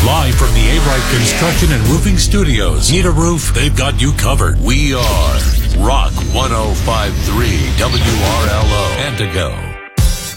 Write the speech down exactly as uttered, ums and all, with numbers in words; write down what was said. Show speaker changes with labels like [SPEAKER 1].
[SPEAKER 1] Live from the A-Bright Construction and Roofing Studios. Need a roof? They've got you covered. We are Rock one oh five point three W R L O. Antigo.